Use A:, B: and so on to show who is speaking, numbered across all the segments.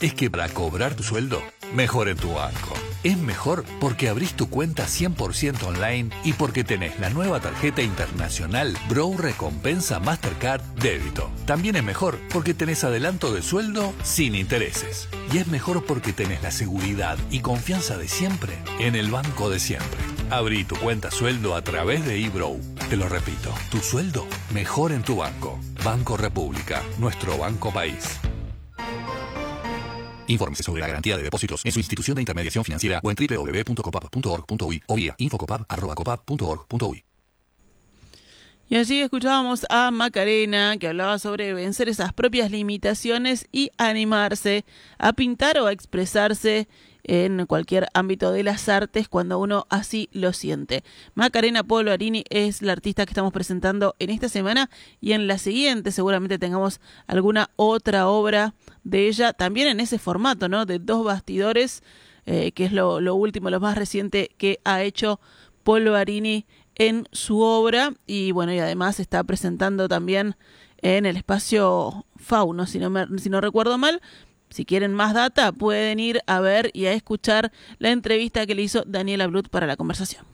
A: es que para cobrar tu sueldo, mejor en tu banco. Es mejor porque abrís tu cuenta 100% online y porque tenés la nueva tarjeta internacional Brow Recompensa Mastercard Débito. También es mejor porque tenés adelanto de sueldo sin intereses. Y es mejor porque tenés la seguridad y confianza de siempre en el banco de siempre. Abrí tu cuenta sueldo a través de eBrow. Te lo repito, tu sueldo mejor en tu banco. Banco República, nuestro banco país. Infórmese sobre la garantía de depósitos en su institución de intermediación financiera o en www.copap.org.uy o vía infocopap@copap.org.uy.
B: Y allí escuchábamos a Macarena, que hablaba sobre vencer esas propias limitaciones y animarse a pintar o a expresarse en cualquier ámbito de las artes cuando uno así lo siente. Macarena Polvarini es la artista que estamos presentando en esta semana, y en la siguiente seguramente tengamos alguna otra obra de ella, también en ese formato, ¿no? De 2 bastidores, que es lo último, lo más reciente que ha hecho Polvarini en su obra. Y bueno, y además está presentando también en el espacio Fauno, si no recuerdo mal. Si quieren más data, pueden ir a ver y a escuchar la entrevista que le hizo Daniela Blut para La Conversación.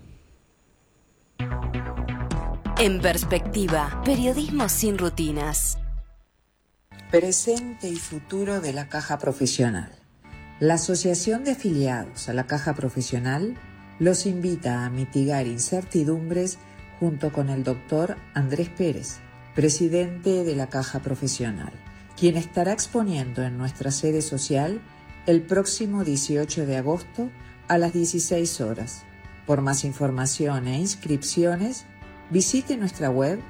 C: En perspectiva, periodismo sin rutinas.
D: Presente y futuro de la Caja Profesional. La Asociación de Afiliados a la Caja Profesional los invita a mitigar incertidumbres junto con el doctor Andrés Pérez, presidente de la Caja Profesional, quien estará exponiendo en nuestra sede social el próximo 18 de agosto a las 16 horas. Por más información e inscripciones, visite nuestra web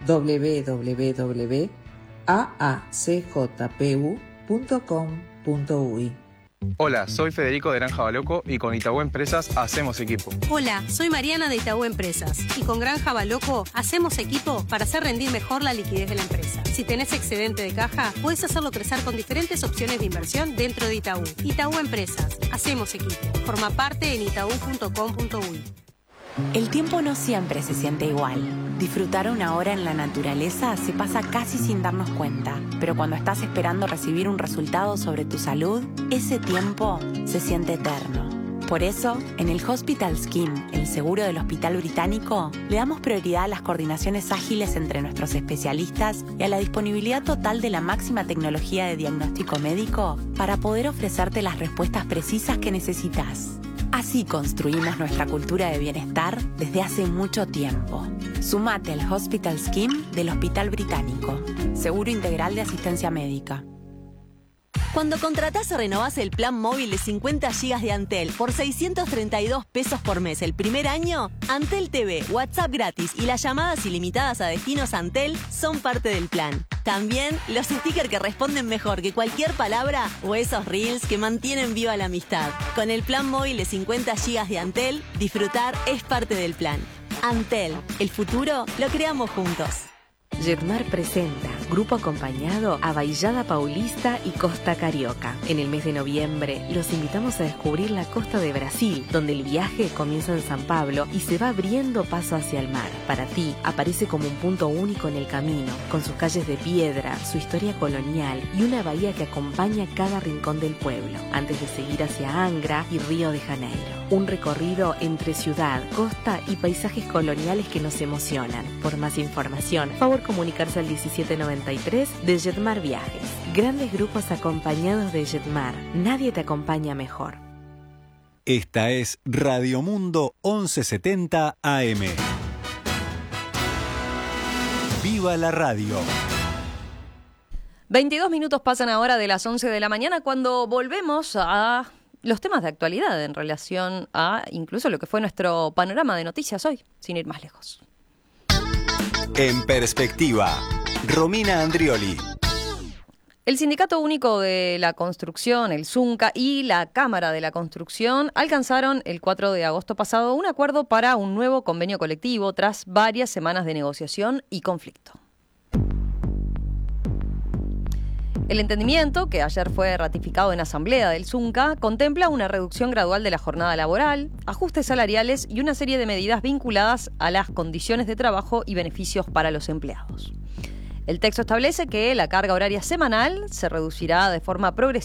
D: www.aacjpu.com.uy.
E: Hola, soy Federico de Granja Baloco y con Itaú Empresas hacemos equipo.
F: Hola, soy Mariana de Itaú Empresas y con Granja Baloco hacemos equipo para hacer rendir mejor la liquidez de la empresa. Si tenés excedente de caja, puedes hacerlo crecer con diferentes opciones de inversión dentro de Itaú. Itaú Empresas, hacemos equipo. Forma parte en itaú.com.uy.
G: El tiempo no siempre se siente igual. Disfrutar una hora en la naturaleza se pasa casi sin darnos cuenta, pero cuando estás esperando recibir un resultado sobre tu salud, ese tiempo se siente eterno. Por eso, en el Hospital Scheme, el seguro del Hospital Británico, le damos prioridad a las coordinaciones ágiles entre nuestros especialistas y a la disponibilidad total de la máxima tecnología de diagnóstico médico para poder ofrecerte las respuestas precisas que necesitas. Así construimos nuestra cultura de bienestar desde hace mucho tiempo. Sumate al Hospital Scheme del Hospital Británico. Seguro integral de asistencia médica.
C: Cuando contratás o renovás el plan móvil de 50 GB de Antel por 632 pesos por mes el primer año, Antel TV, WhatsApp gratis y las llamadas ilimitadas a destinos Antel son parte del plan. También los stickers que responden mejor que cualquier palabra o esos reels que mantienen viva la amistad. Con el plan móvil de 50 GB de Antel, disfrutar es parte del plan. Antel, el futuro lo creamos juntos.
H: Jetmar presenta grupo acompañado a Baixada Paulista y Costa Carioca. En el mes de noviembre los invitamos a descubrir la costa de Brasil, donde el viaje comienza en San Pablo y se va abriendo paso hacia el mar. Para ti, aparece como un punto único en el camino, con sus calles de piedra, su historia colonial y una bahía que acompaña cada rincón del pueblo, antes de seguir hacia Angra y Río de Janeiro. Un recorrido entre ciudad, costa y paisajes coloniales que nos emocionan. Por más información, favor comunicarse al 1793 de Jetmar Viajes. Grandes grupos acompañados de Jetmar. Nadie te acompaña mejor.
I: Esta es Radio Mundo 1170 AM. ¡Viva la radio!
J: 22 minutos pasan ahora de las 11 de la mañana cuando volvemos a los temas de actualidad en relación a incluso lo que fue nuestro panorama de noticias hoy, sin ir más lejos.
I: En perspectiva, Romina Andrioli.
J: El Sindicato Único de la Construcción, el SUNCA, y la Cámara de la Construcción alcanzaron el 4 de agosto pasado un acuerdo para un nuevo convenio colectivo tras varias semanas de negociación y conflicto. El entendimiento, que ayer fue ratificado en asamblea del SUNCA, contempla una reducción gradual de la jornada laboral, ajustes salariales y una serie de medidas vinculadas a las condiciones de trabajo y beneficios para los empleados. El texto establece que la carga horaria semanal se reducirá de forma progresiva